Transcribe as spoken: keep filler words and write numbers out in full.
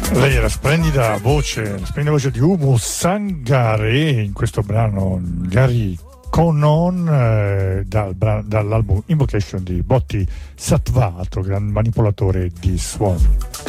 Lei è la splendida voce, la splendida voce di Ubu Sangare in questo brano Gari Konon eh, dal, dall'album Invocation di Botti Sattva, altro gran manipolatore di suoni.